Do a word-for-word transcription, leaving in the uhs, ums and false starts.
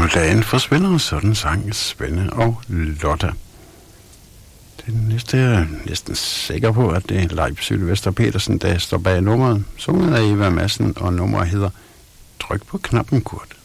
Og dagen forsvinder, sådan sang Svende og Lotta. Den næste er jeg næsten sikker på, at det er Leif Sylvester Petersen, der står bag nummeret. Sunget af Eva Madsen, og nummeret hedder Tryk på knappen, Kurt.